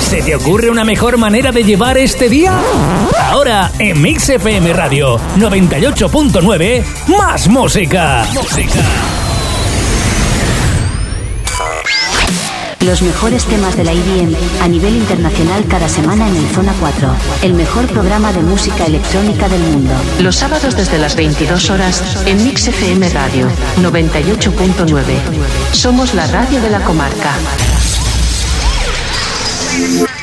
¿Se te ocurre una mejor manera de llevar este día? Ahora, en Mix FM Radio 98.9, más música. Los mejores temas de la EDM a nivel internacional cada semana en el Zona 4, el mejor programa de música electrónica del mundo. Los sábados desde las 22 horas en Mix FM Radio 98.9. Somos la radio de la comarca.